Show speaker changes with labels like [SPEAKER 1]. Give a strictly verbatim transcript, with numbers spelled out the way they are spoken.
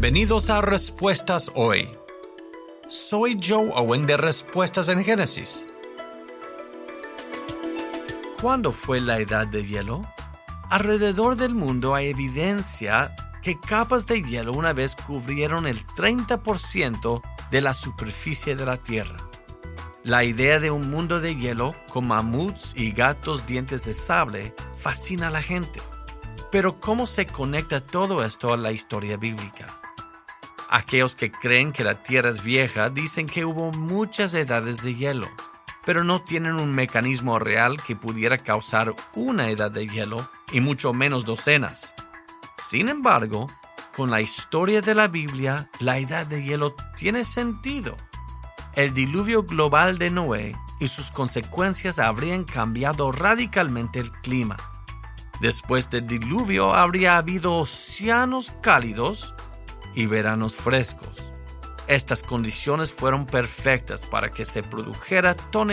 [SPEAKER 1] Bienvenidos a Respuestas Hoy. Soy Joe Owen de Respuestas en Génesis. ¿Cuándo fue la edad de hielo? Alrededor del mundo hay evidencia que capas de hielo una vez cubrieron el treinta por ciento de la superficie de la Tierra. La idea de un mundo de hielo con mamuts y gatos dientes de sable fascina a la gente. Pero ¿cómo se conecta todo esto a la historia bíblica? Aquellos que creen que la Tierra es vieja dicen que hubo muchas edades de hielo, pero no tienen un mecanismo real que pudiera causar una edad de hielo y mucho menos docenas. Sin embargo, con la historia de la Biblia, la edad de hielo tiene sentido. El diluvio global de Noé y sus consecuencias habrían cambiado radicalmente el clima. Después del diluvio habría habido océanos cálidos y veranos frescos. Estas condiciones fueron perfectas para que se produjera toneladas